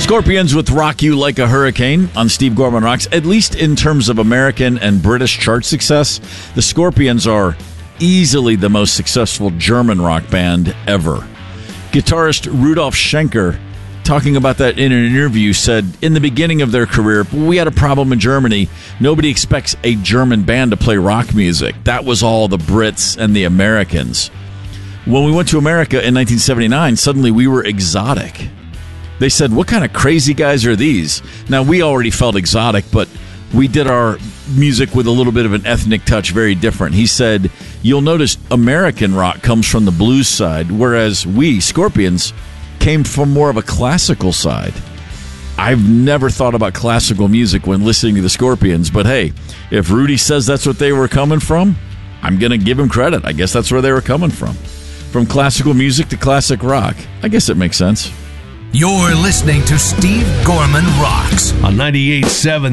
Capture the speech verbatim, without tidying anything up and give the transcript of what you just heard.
Scorpions with Rock You Like a Hurricane on Steve Gorman Rocks. At least in terms of American and British chart success, the Scorpions are easily the most successful German rock band ever. Guitarist Rudolf Schenker, talking about that in an interview, said in the beginning of their career, we had a problem in Germany. Nobody expects a German band to play rock music. That was all the Brits and the Americans. When we went to America in nineteen seventy-nine, suddenly we were exotic. They said, what kind of crazy guys are these? Now, we already felt exotic, but we did our music with a little bit of an ethnic touch, very different. He said, you'll notice American rock comes from the blues side, whereas we, Scorpions, came from more of a classical side. I've never thought about classical music when listening to the Scorpions, but hey, if Rudy says that's what they were coming from, I'm going to give him credit. I guess that's where they were coming from. From classical music to classic rock. I guess it makes sense. You're listening to Steve Gorman Rocks on ninety-eight point seven